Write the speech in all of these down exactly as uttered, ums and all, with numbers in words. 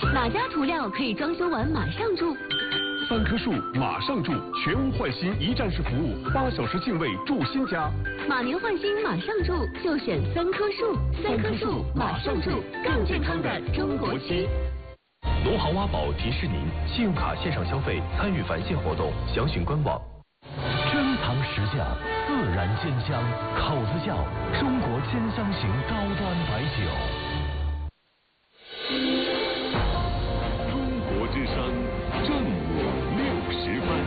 哪家涂料可以装修完马上住？ 三棵树马上住，全屋换新一站式服务，八小时净位住新家。 马年换新马上住，就选三棵树。三棵树马上住，更健康的中国区。 罗豪挖宝提示您：信用卡线上消费参与返现活动，详询官网。珍藏石酱，自然鲜香，口子窖，中国千香型高端白酒。 中国之声正午六十分。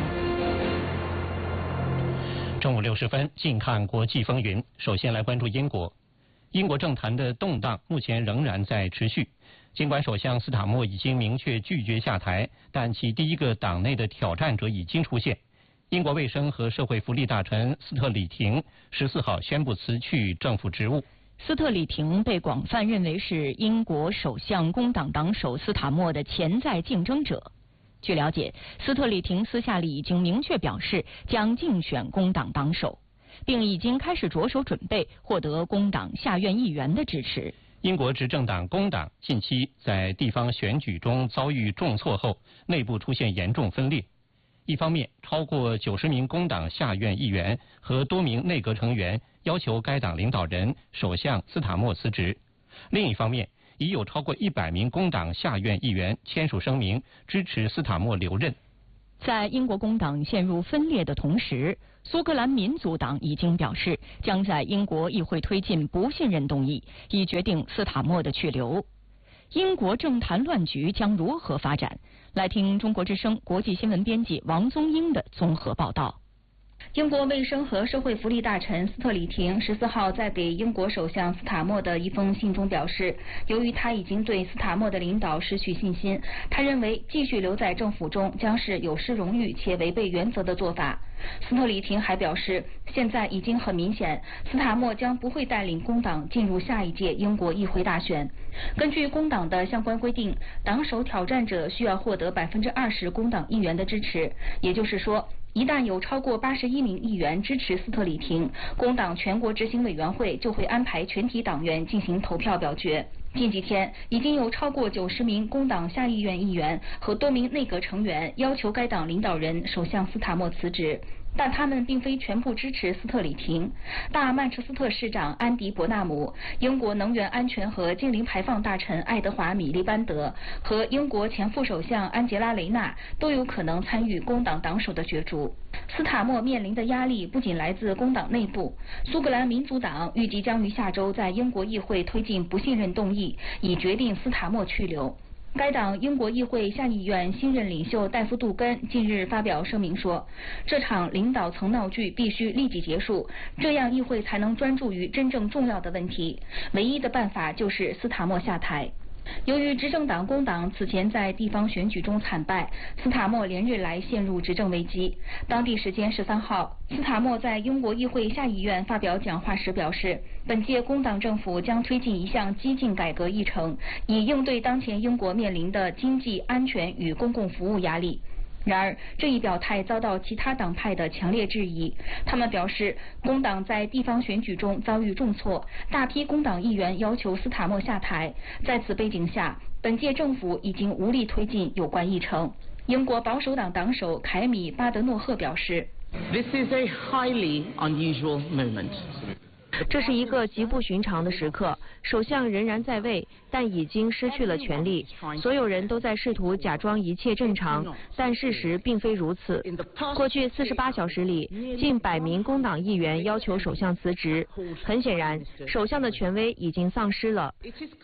正午六十分，近看国际风云。首先来关注英国，英国政坛的动荡目前仍然在持续。尽管首相斯塔默已经明确拒绝下台，但其第一个党内的挑战者已经出现。英国卫生和社会福利大臣斯特里廷十四号宣布辞去政府职务。 斯特里廷被广泛认为是英国首相工党党首斯塔默的潜在竞争者。据了解，斯特里廷私下里已经明确表示将竞选工党党首，并已经开始着手准备获得工党下院议员的支持。 英国执政党工党近期在地方选举中遭遇重挫后，内部出现严重分裂。一方面，超过九十名工党下院议员和多名内阁成员要求该党领导人首相斯塔默辞职；另一方面，已有超过一百名工党下院议员签署声明支持斯塔默留任。 在英国工党陷入分裂的同时，苏格兰民族党已经表示将在英国议会推进不信任动议，以决定斯塔默的去留。英国政坛乱局将如何发展？来听中国之声国际新闻编辑王宗英的综合报道。 英国卫生和社会福利大臣斯特里廷十四号在给英国首相斯塔默的一封信中表示，由于他已经对斯塔默的领导失去信心，他认为继续留在政府中将是有失荣誉且违背原则的做法。斯特里廷还表示，现在已经很明显，斯塔默将不会带领工党进入下一届英国议会大选。根据工党的相关规定，党首挑战者需要获得百分之二十工党议员的支持，也就是说，一旦有超过八十一名议员支持斯特里廷，工党全国执行委员会就会安排全体党员进行投票表决。近几天，已经有超过九十名工党下议院议员和多名内阁成员要求该党领导人首相斯塔默辞职，但他们并非全部支持斯特里廷。大曼彻斯特市长安迪·伯纳姆、英国能源安全和净零排放大臣爱德华·米利班德和英国前副首相安杰拉·雷纳都有可能参与工党党首的角逐。斯塔默面临的压力不仅来自工党内部，苏格兰民族党预计将于下周在英国议会推进不信任动议，以决定斯塔默去留。该党英国议会下议院新任领袖戴夫·杜根近日发表声明说，这场领导层闹剧必须立即结束，这样议会才能专注于真正重要的问题。唯一的办法就是斯塔默下台。由于执政党工党此前在地方选举中惨败，斯塔默连日来陷入执政危机。当地时间十三号，斯塔默在英国议会下议院发表讲话时表示，本届工党政府将推进一项激进改革议程，以应对当前英国面临的经济、安全与公共服务压力。然而，这一表态遭到其他党派的强烈质疑。他们表示，工党在地方选举中遭遇重挫，大批工党议员要求斯塔默下台。在此背景下，本届政府已经无力推进有关议程。英国保守党党首凯米·巴德诺赫表示 ，This is a highly unusual moment. 这是一个极不寻常的时刻，首相仍然在位，但已经失去了权力。所有人都在试图假装一切正常，但事实并非如此。过去四十八小时里，近百名工党议员要求首相辞职。很显然，首相的权威已经丧失了。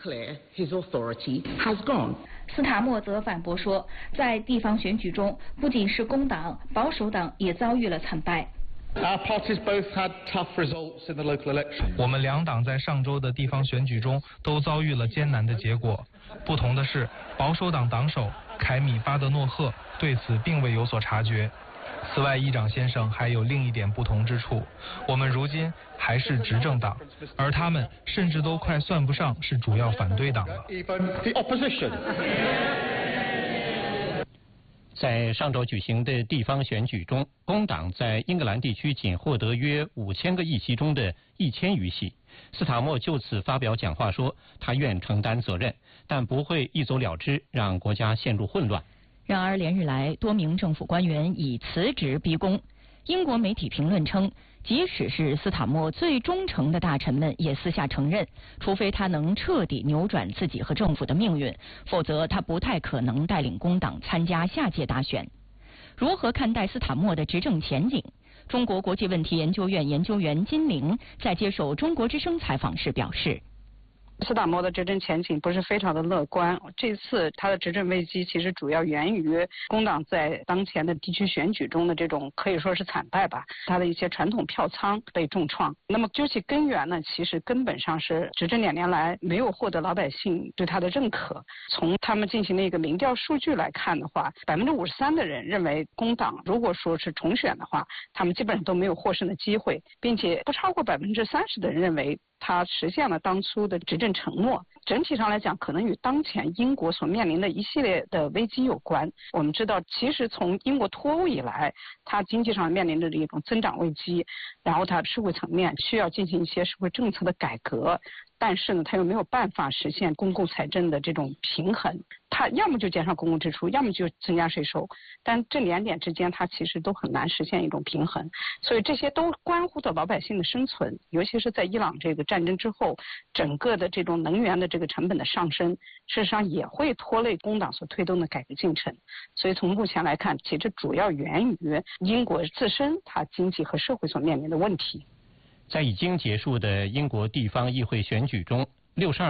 斯塔默则反驳说，在地方选举中，不仅是工党，保守党也遭遇了惨败。 我们两党在上周的地方选举中都遭遇了艰难的结果。不同的是，保守党党首凯米·巴德诺赫对此并未有所察觉。此外，议长先生还有另一点不同之处，我们如今还是执政党，而他们甚至都快算不上是主要反对党了。 在上周举行的地方选举中，工党在英格兰地区仅获得约五千个议席中的一千余席。斯塔默就此发表讲话说，他愿承担责任， 但不会一走了之，让国家陷入混乱。 然而，连日来多名政府官员以辞职逼宫。英国媒体评论称，即使是斯塔默最忠诚的大臣们也私下承认，除非他能彻底扭转自己和政府的命运，否则他不太可能带领工党参加下届大选。如何看待斯塔默的执政前景？中国国际问题研究院研究员金玲在接受中国之声采访时表示， 斯塔默的执政前景不是非常的乐观。这次他的执政危机其实主要源于工党在当前的地区选举中的这种可以说是惨败吧，他的一些传统票仓被重创。那么究其根源呢，其实根本上是执政两年来没有获得老百姓对他的认可。从他们进行的一个民调数据来看的话，百分之五十三的人认为工党如果说是重选的话，他们基本上都没有获胜的机会，并且不超过百分之三十的人认为他实现了当初的执政承诺。整体上来讲，可能与当前英国所面临的一系列的危机有关。我们知道，其实从英国脱欧以来，它经济上面临着一种增长危机，然后它社会层面需要进行一些社会政策的改革，但是呢，它又没有办法实现公共财政的这种平衡。它要么就减少公共支出，要么就增加税收，但这两点之间，它其实都很难实现一种平衡。所以这些都关乎到老百姓的生存，尤其是在伊朗这个战争之后，整个的这种能源的这个成本的上升，事实上也会拖累工党所推动的改革进程。所以从目前来看，其实主要源于英国自身它经济和社会所面临的问题。 在已经结束的英国地方议会选举中，六十二